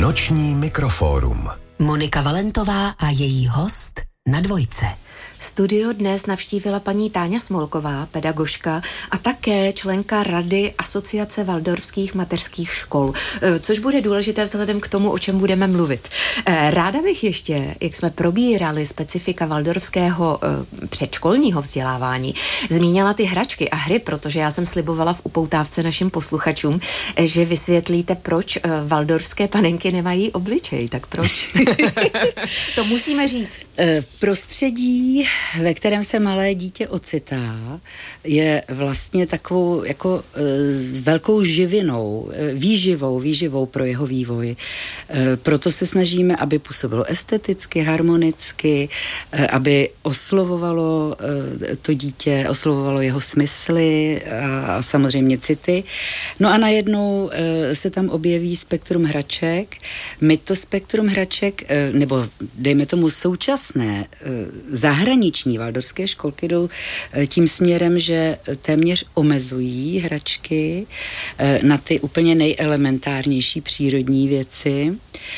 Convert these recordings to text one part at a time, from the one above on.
Noční mikrofórum. Monika Valentová a její host na Dvojce. Studio dnes navštívila paní Táňa Smolková, pedagožka a také členka Rady Asociace waldorfských mateřských škol, což bude důležité vzhledem k tomu, o čem budeme mluvit. Ráda bych ještě, jak jsme probírali specifika waldorfského předškolního vzdělávání, zmínila ty hračky a hry, protože já jsem slibovala v upoutávce našim posluchačům, že vysvětlíte, proč waldorfské panenky nemají obličej. Tak proč? To musíme říct. Prostředí, ve kterém se malé dítě ocitá, je vlastně takovou jako velkou živinou, výživou pro jeho vývoj. Proto se snažíme, aby působilo esteticky, harmonicky, aby oslovovalo to dítě, oslovovalo jeho smysly a samozřejmě city. No a najednou se tam objeví spektrum hraček. My to spektrum hraček, nebo dejme tomu současné zahraniční waldorfské školky jdou tím směrem, že téměř omezují hračky na ty úplně nejelementárnější přírodní věci,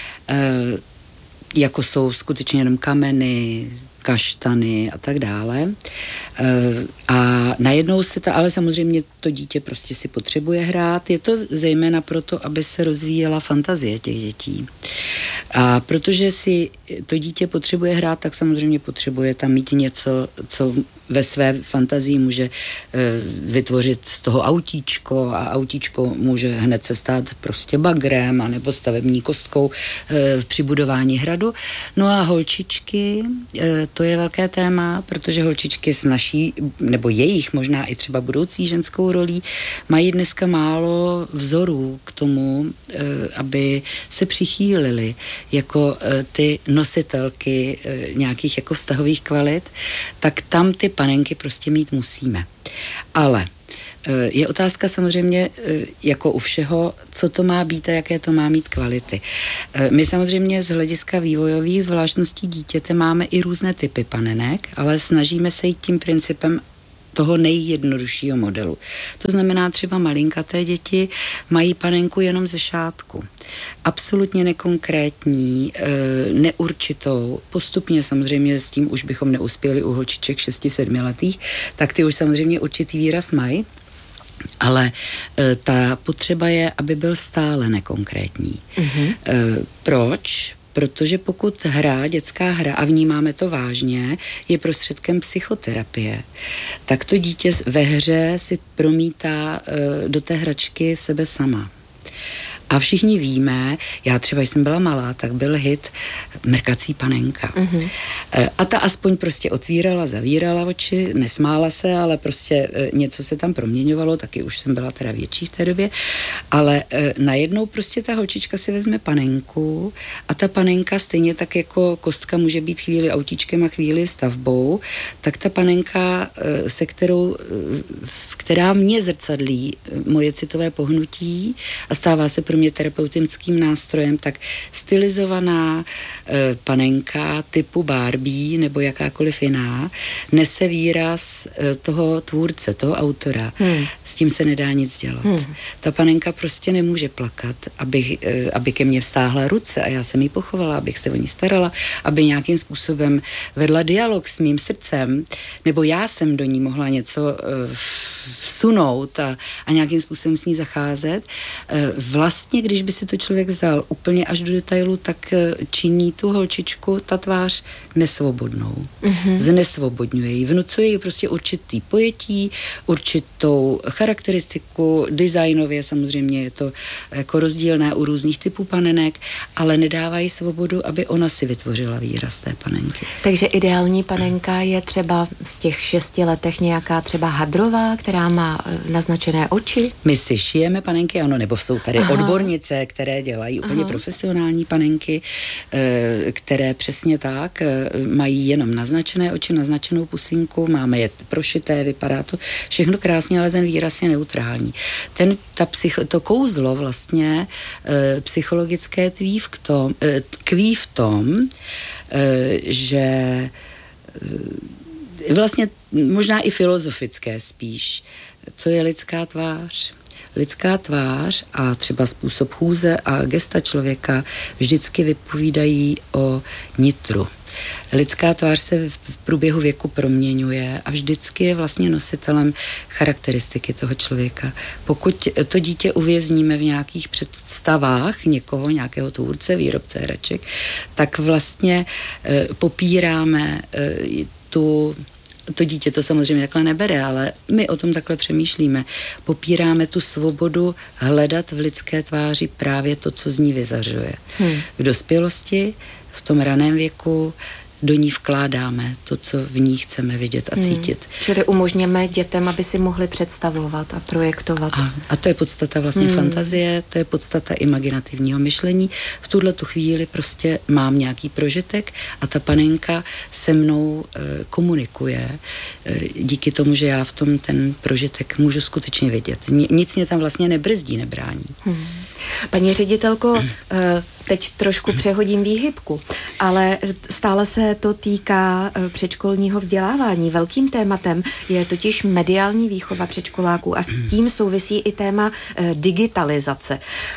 jako jsou skutečně jenom kameny, kaštany a tak dále. A najednou se ale samozřejmě to dítě prostě si potřebuje hrát. Je to zejména proto, aby se rozvíjela fantazie těch dětí. A protože si to dítě potřebuje hrát, tak samozřejmě potřebuje tam mít něco, co ve své fantazii může vytvořit z toho autíčko a autíčko může hned se stát prostě bagrem anebo stavební kostkou při budování hradu. No a holčičky, to je velké téma, protože holčičky s naší, nebo jejich možná i třeba budoucí ženskou rolí, mají dneska málo vzorů k tomu, aby se přichýlily jako ty nositelky nějakých jako vztahových kvalit, tak tam ty panenky prostě mít musíme. Ale je otázka samozřejmě jako u všeho, co to má být a jaké to má mít kvality. My samozřejmě z hlediska vývojových zvláštností dítěte máme i různé typy panenek, ale snažíme se jít tím principem toho nejjednoduššího modelu. To znamená, třeba malinkaté děti mají panenku jenom ze šátku. Absolutně nekonkrétní, neurčitou. Postupně samozřejmě s tím už bychom neuspěli u holčiček 6-7 letých, tak ty už samozřejmě určitý výraz mají. Ale ta potřeba je, aby byl stále nekonkrétní. Mm-hmm. Proč? Protože pokud dětská hra, a vnímáme to vážně, je prostředkem psychoterapie, tak to dítě ve hře si promítá do té hračky sebe sama. A všichni víme, já třeba, když jsem byla malá, tak byl hit Mrkací panenka. Mm-hmm. A ta aspoň prostě otvírala, zavírala oči, nesmála se, ale prostě něco se tam proměňovalo, taky už jsem byla teda větší v té době, ale najednou prostě ta holčička si vezme panenku a ta panenka stejně tak jako kostka může být chvíli autíčkem a chvíli stavbou, tak ta panenka, která mě zrcadlí moje citové pohnutí a stává se pro mě terapeutickým nástrojem, tak stylizovaná panenka typu Barbie nebo jakákoliv jiná nese výraz toho tvůrce, toho autora. S tím se nedá nic dělat. Ta panenka prostě nemůže plakat, aby ke mně vztáhla ruce a já jsem jí pochovala, abych se o ní starala, aby nějakým způsobem vedla dialog s mým srdcem, nebo já jsem do ní mohla něco vsunout a nějakým způsobem s ní zacházet. Vlastně, když by si to člověk vzal úplně až do detailu, tak činí tu holčičku, ta tvář nesvobodnou. Mm-hmm. Znesvobodňuje ji, vnucuje ji prostě určitý pojetí, určitou charakteristiku, designově samozřejmě je to jako rozdílné u různých typů panenek, ale nedává jí svobodu, aby ona si vytvořila výraz té panenky. Takže ideální panenka je třeba v těch 6 letech nějaká třeba hadrová, která má naznačené oči? My si šijeme panenky, ano, nebo jsou tady odbornice, které dělají úplně profesionální panenky, které přesně tak mají jenom naznačené oči, naznačenou pusinku, máme je prošité, vypadá to všechno krásně, ale ten výraz je neutrální. To kouzlo vlastně psychologické tkví v tom, že vlastně možná i filozofické spíš, co je lidská tvář. lidská tvář a třeba způsob chůze a gesta člověka vždycky vypovídají o nitru. Lidská tvář se v průběhu věku proměňuje a vždycky je vlastně nositelem charakteristiky toho člověka. Pokud to dítě uvězníme v nějakých představách někoho, nějakého tvůrce, výrobce hraček, tak vlastně popíráme to dítě to samozřejmě takhle nebere, ale my o tom takhle přemýšlíme. Popíráme tu svobodu hledat v lidské tváři právě to, co z ní vyzařuje. V dospělosti, v tom raném věku do ní vkládáme to, co v ní chceme vidět a cítit. Čili umožněme dětem, aby si mohli představovat a projektovat. A to je podstata vlastně fantazie, to je podstata imaginativního myšlení. V tuhletu chvíli prostě mám nějaký prožitek a ta panenka se mnou komunikuje díky tomu, že já v tom ten prožitek můžu skutečně vidět. Nic mě tam vlastně nebrzdí, nebrání. Paní ředitelko, teď trošku přehodím výhybku, ale stále se to týká předškolního vzdělávání. Velkým tématem je totiž mediální výchova předškoláků a s tím souvisí i téma digitalizace.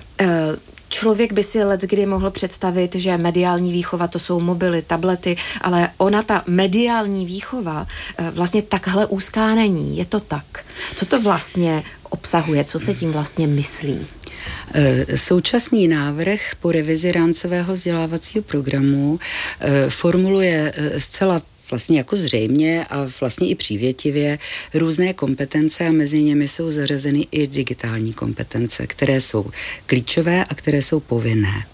Člověk by si leckdy mohl představit, že mediální výchova to jsou mobily, tablety, ale ona ta mediální výchova vlastně takhle úzká není. Je to tak? Co to vlastně obsahuje? Co se tím vlastně myslí? Současný návrh po revizi rámcového vzdělávacího programu formuluje zcela vlastně jako zřejmě a vlastně i přívětivě různé kompetence a mezi nimi jsou zařazeny i digitální kompetence, které jsou klíčové a které jsou povinné.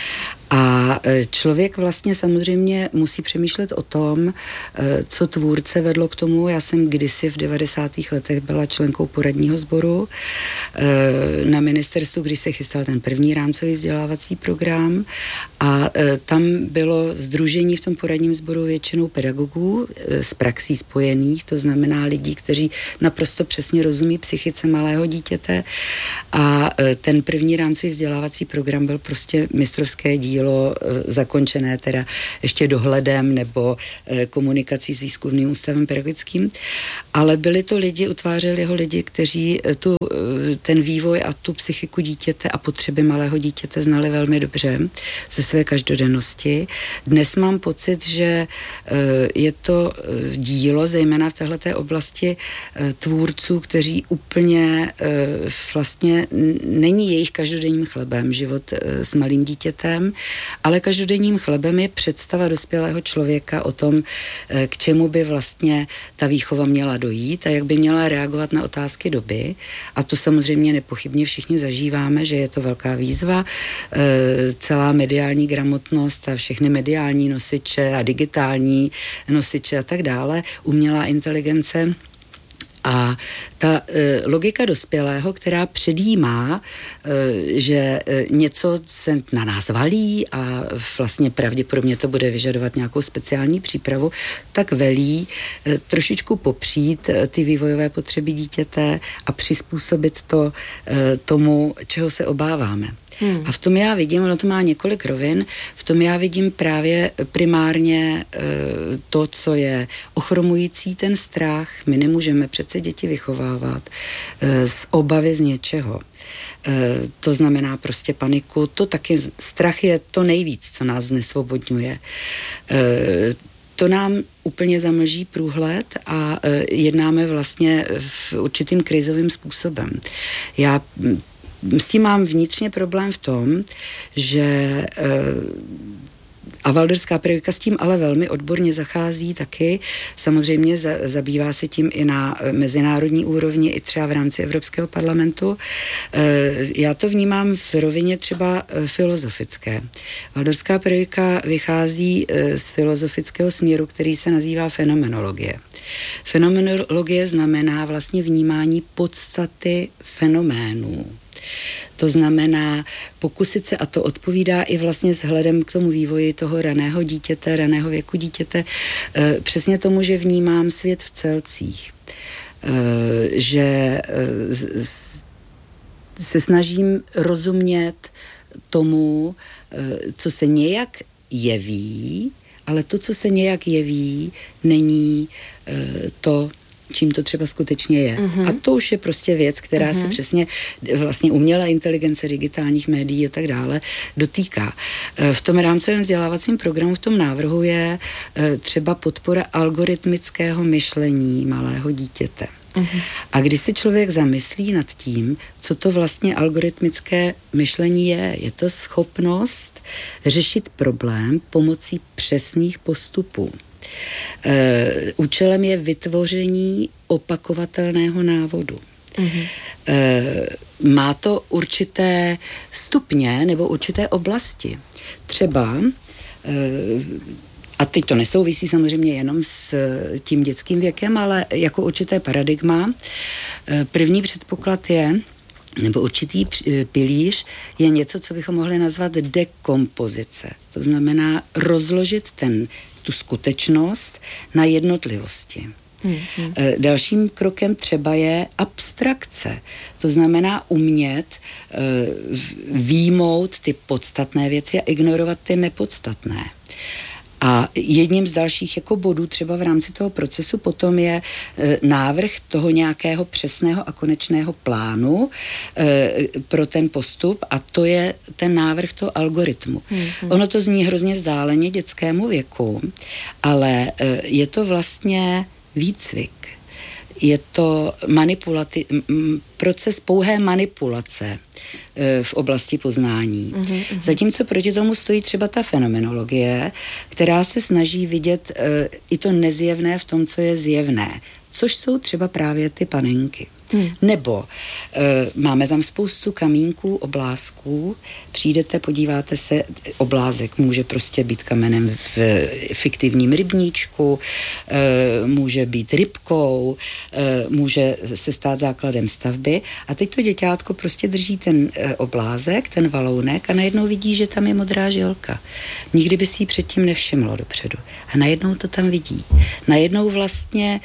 A člověk vlastně samozřejmě musí přemýšlet o tom, co tvůrce vedlo k tomu. Já jsem kdysi v 90. letech byla členkou poradního sboru na ministerstvu, když se chystal ten první rámcový vzdělávací program a tam bylo sdružení v tom poradním sboru většinou pedagogů s praxí spojených, to znamená lidí, kteří naprosto přesně rozumí psychice malého dítěte a ten první rámcový vzdělávací program byl prostě mistrovské dílo, zakončené teda ještě dohledem nebo komunikací s výzkumným ústavem pedagogickým, ale byli to lidi, utvářeli ho lidi, kteří ten vývoj a tu psychiku dítěte a potřeby malého dítěte znali velmi dobře ze své každodennosti. Dnes mám pocit, že je to dílo, zejména v téhleté oblasti tvůrců, kteří úplně vlastně není jejich každodenním chlebem život s malým dítětem, ale každodenním chlebem je představa dospělého člověka o tom, k čemu by vlastně ta výchova měla dojít a jak by měla reagovat na otázky doby. A to samozřejmě nepochybně všichni zažíváme, že je to velká výzva. Celá mediální gramotnost a všechny mediální nosiče a digitální nosiče a tak dále, umělá inteligence. A ta logika dospělého, která předjímá, že něco se na nás valí a vlastně pravděpodobně to bude vyžadovat nějakou speciální přípravu, tak velí trošičku popřít ty vývojové potřeby dítěte a přizpůsobit to tomu, čeho se obáváme. A v tom já vidím, ono to má několik rovin, v tom já vidím právě primárně to, co je ochromující ten strach. My nemůžeme přece děti vychovávat z obavy z něčeho. To znamená prostě paniku, to taky strach je to nejvíc, co nás znesvobodňuje. To nám úplně zamlží průhled a jednáme vlastně v určitým krizovým způsobem. Já s tím mám vnitřně problém v tom, že a waldorská pedagogika s tím ale velmi odborně zachází taky. Samozřejmě zabývá se tím i na mezinárodní úrovni, i třeba v rámci Evropského parlamentu. Já to vnímám v rovině třeba filozofické. Waldorská pedagogika vychází z filozofického směru, který se nazývá fenomenologie. Fenomenologie znamená vlastně vnímání podstaty fenoménů. To znamená pokusit se, a to odpovídá i vlastně vzhledem k tomu vývoji toho raného dítěte, raného věku dítěte, přesně tomu, že vnímám svět v celcích. Že se snažím rozumět tomu, co se nějak jeví, ale to, co se nějak jeví, není to, čím to třeba skutečně je. A to už je prostě věc, která se přesně vlastně umělá inteligence digitálních médií a tak dále dotýká. V tom rámcovém vzdělávacím programu v tom návrhu je třeba podpora algoritmického myšlení malého dítěte. A když se člověk zamyslí nad tím, co to vlastně algoritmické myšlení je to schopnost řešit problém pomocí přesných postupů. Účelem je vytvoření opakovatelného návodu. Má to určité stupně nebo určité oblasti. Třeba a teď to nesouvisí samozřejmě jenom s tím dětským věkem, ale jako určité paradigma. První předpoklad je, nebo určitý pilíř je něco, co bychom mohli nazvat dekompozice. To znamená rozložit tu skutečnost na jednotlivosti. Dalším krokem třeba je abstrakce. To znamená umět výjmout ty podstatné věci a ignorovat ty nepodstatné. A jedním z dalších jako bodů třeba v rámci toho procesu potom je návrh toho nějakého přesného a konečného plánu pro ten postup a to je ten návrh toho algoritmu. Ono to zní hrozně vzdáleně dětskému věku, ale je to vlastně výcvik. Je to proces pouhé manipulace v oblasti poznání. Zatímco proti tomu stojí třeba ta fenomenologie, která se snaží vidět i to nezjevné v tom, co je zjevné, což jsou třeba právě ty panenky. Nebo máme tam spoustu kamínků, oblázků, přijdete, podíváte se, oblázek může prostě být kamenem v fiktivním rybníčku, může být rybkou, může se stát základem stavby a teď to děťátko prostě drží ten oblázek, ten valounek a najednou vidí, že tam je modrá žilka. Nikdy by si ji předtím nevšimlo dopředu. A najednou to tam vidí. Najednou vlastně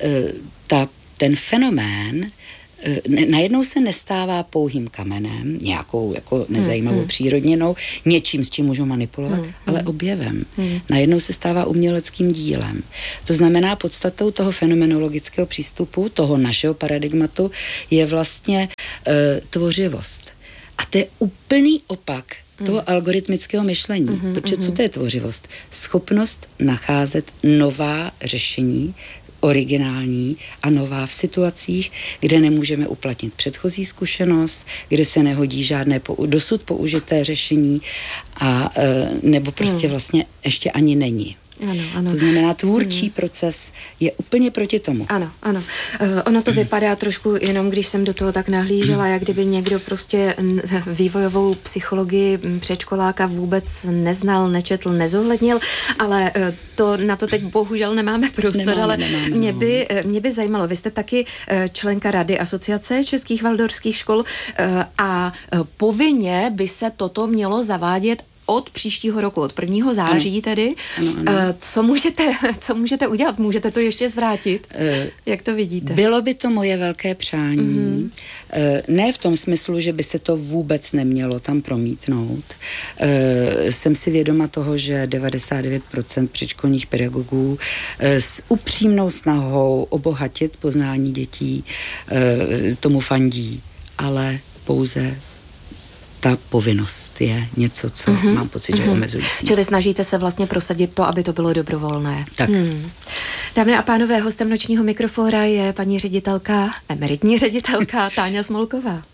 ten fenomén najednou se nestává pouhým kamenem, nějakou jako nezajímavou přírodninou, něčím, s čím můžu manipulovat, ale objevem. Najednou se stává uměleckým dílem. To znamená, podstatou toho fenomenologického přístupu, toho našeho paradigmatu, je vlastně tvořivost. A to je úplný opak toho algoritmického myšlení. Protože co to je tvořivost? Schopnost nacházet nová řešení, originální a nová v situacích, kde nemůžeme uplatnit předchozí zkušenost, kde se nehodí žádné dosud použité řešení a nebo prostě vlastně ještě ani není. Ano. To znamená, tvůrčí proces je úplně proti tomu. Ano. Ono to vypadá trošku, jenom když jsem do toho tak nahlížela, jak kdyby někdo prostě vývojovou psychologii předškoláka vůbec neznal, nečetl, nezohlednil, ale na to teď bohužel nemáme prostor, ale mě by zajímalo, vy jste taky členka Rady Asociace českých waldorfských škol a povinně by se toto mělo zavádět od příštího roku, od 1. září tedy. Ano. Co můžete udělat? Můžete to ještě zvrátit? Jak to vidíte? Bylo by to moje velké přání. Ne v tom smyslu, že by se to vůbec nemělo tam promítnout. Jsem si vědoma toho, že 99% předškolních pedagogů s upřímnou snahou obohatit poznání dětí tomu fandí, ale pouze ta povinnost je něco, co mám pocit, že je omezující. Čili snažíte se vlastně prosadit to, aby to bylo dobrovolné. Tak. Dámy a pánové, hostem nočního mikrofóra je paní ředitelka, emeritní ředitelka Táňa Smolková.